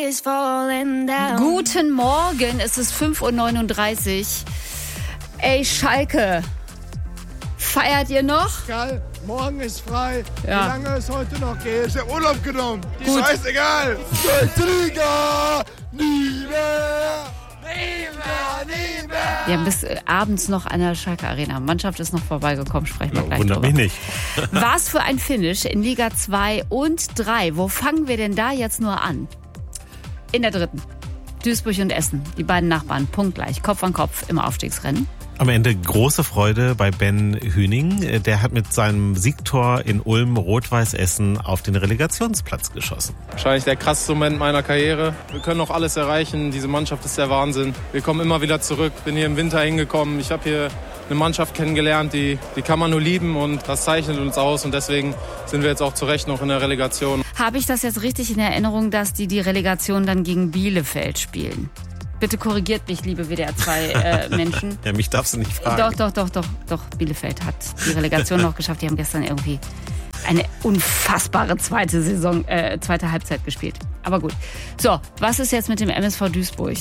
is falling down. Guten Morgen, es ist 5:39 Uhr. Ey, Schalke, feiert ihr noch? Geil, morgen ist frei. Ja. Wie lange es heute noch geht? Ich hab Urlaub genommen. Gut. Scheißegal. Liga, nie mehr. Nie mehr. Wir haben bis abends noch an der Schalke Arena. Mannschaft ist noch vorbeigekommen, sprechen wir gleich Wundert drüber. mich nicht. Was für ein Finish in Liga 2 und 3. Wo fangen wir denn da jetzt nur an? In der dritten. Duisburg und Essen, die beiden Nachbarn, punktgleich, Kopf an Kopf im Aufstiegsrennen. Am Ende große Freude bei Ben Hüning. Der hat mit seinem Siegtor in Ulm Rot-Weiß Essen auf den Relegationsplatz geschossen. Wahrscheinlich der krasseste Moment meiner Karriere. Wir können noch alles erreichen. Diese Mannschaft ist der Wahnsinn. Wir kommen immer wieder zurück. Bin hier im Winter hingekommen. Ich habe hier eine Mannschaft kennengelernt, die kann man nur lieben und das zeichnet uns aus. Und deswegen sind wir jetzt auch zu Recht noch in der Relegation. Habe ich das jetzt richtig in Erinnerung, dass die Relegation dann gegen Bielefeld spielen? Bitte korrigiert mich, liebe WDR 2 Menschen. Ja, mich darfst du nicht fragen. Doch. Bielefeld hat die Relegation noch geschafft. Die haben gestern irgendwie eine unfassbare zweite Halbzeit gespielt. Aber gut. So, was ist jetzt mit dem MSV Duisburg?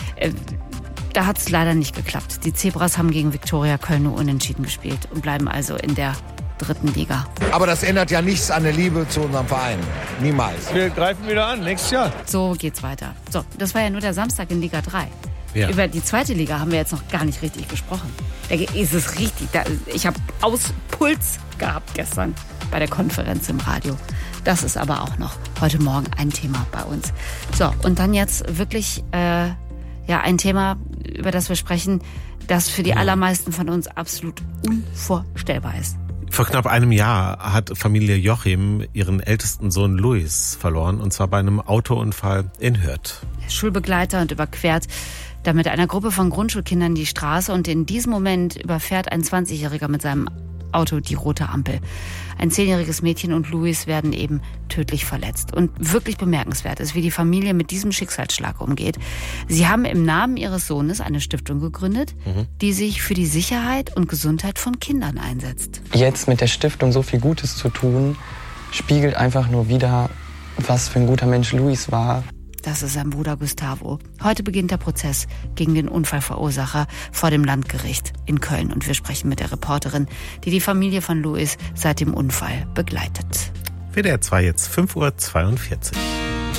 Da hat es leider nicht geklappt. Die Zebras haben gegen Viktoria Köln nur unentschieden gespielt und bleiben also in der dritten Liga. Aber das ändert ja nichts an der Liebe zu unserem Verein. Niemals. Wir greifen wieder an, nächstes Jahr. So geht's weiter. So, das war ja nur der Samstag in Liga 3. Ja. Über die zweite Liga haben wir jetzt noch gar nicht richtig gesprochen. Da ist es richtig. Ich habe Puls gehabt gestern bei der Konferenz im Radio. Das ist aber auch noch heute Morgen ein Thema bei uns. So, und dann jetzt wirklich ein Thema, über das wir sprechen, das für die allermeisten von uns absolut unvorstellbar ist. Vor knapp einem Jahr hat Familie Jochim ihren ältesten Sohn Luis verloren, und zwar bei einem Autounfall in Hürth. Er ist Schulbegleiter und überquert da mit einer Gruppe von Grundschulkindern die Straße, und in diesem Moment überfährt ein 20-Jähriger mit seinem Auto die rote Ampel. Ein 10-jähriges Mädchen und Luis werden eben tödlich verletzt. Und wirklich bemerkenswert ist, wie die Familie mit diesem Schicksalsschlag umgeht. Sie haben im Namen ihres Sohnes eine Stiftung gegründet, die sich für die Sicherheit und Gesundheit von Kindern einsetzt. Jetzt mit der Stiftung so viel Gutes zu tun, spiegelt einfach nur wider, was für ein guter Mensch Luis war. Das ist sein Bruder Gustavo. Heute beginnt der Prozess gegen den Unfallverursacher vor dem Landgericht in Köln. Und wir sprechen mit der Reporterin, die Familie von Luis seit dem Unfall begleitet. WDR 2 jetzt 5:42 Uhr.